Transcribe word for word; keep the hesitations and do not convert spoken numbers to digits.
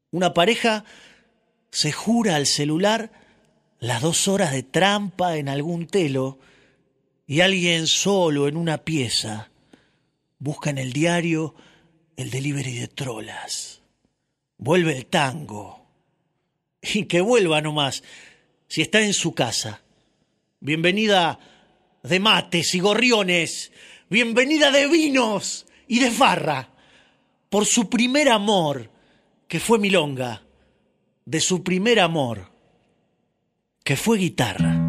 Una pareja se jura al celular las dos horas de trampa en algún telo y alguien solo en una pieza busca en el diario el delivery de trolas. Vuelve el tango. Y que vuelva nomás, si está en su casa. Bienvenida de mates y gorriones. Bienvenida de vinos y de farra. Por su primer amor, que fue milonga. De su primer amor, que fue guitarra.